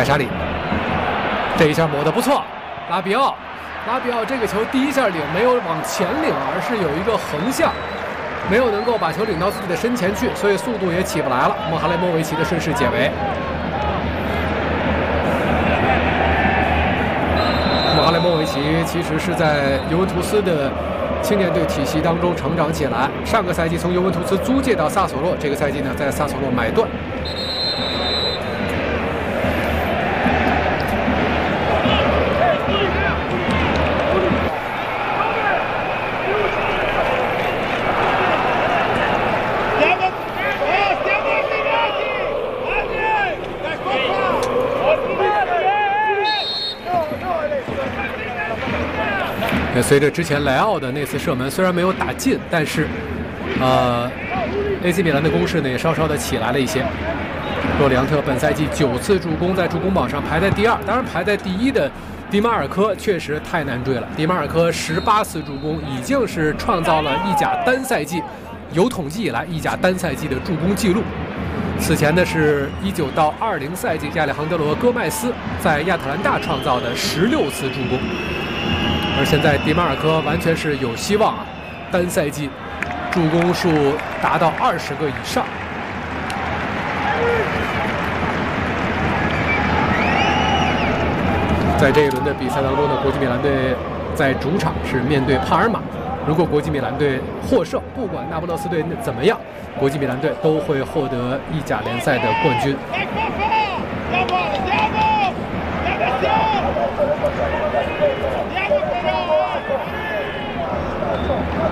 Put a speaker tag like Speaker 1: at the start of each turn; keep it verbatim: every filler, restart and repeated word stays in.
Speaker 1: 沙利，这一下抹得不错，拉比奥，拉比奥这个球第一下领没有往前领，而是有一个横向，没有能够把球领到自己的身前去，所以速度也起不来了。莫哈雷莫维奇的顺势解围。莫哈雷莫维奇其实是在尤文图斯的青年队体系当中成长起来，上个赛季从尤文图斯租借到萨索洛，这个赛季呢在萨索洛买断。随着之前莱奥的那次射门虽然没有打进，但是，呃 ，A C 米兰的攻势呢也稍稍的起来了一些。洛里昂特本赛季九次助攻，在助攻榜上排在第二，当然排在第一的迪马尔科确实太难追了。迪马尔科十八次助攻，已经是创造了意甲单赛季有统计以来意甲单赛季的助攻纪录。此前呢是一九到二零赛季亚历杭德罗·戈麦斯在亚特兰大创造的十六次助攻。而现在迪马尔科完全是有希望啊，单赛季助攻数达到二十个以上。在这一轮的比赛当中呢，国际米兰队在主场是面对帕尔马。如果国际米兰队获胜，不管那不勒斯队怎么样，国际米兰队都会获得意甲联赛的冠军。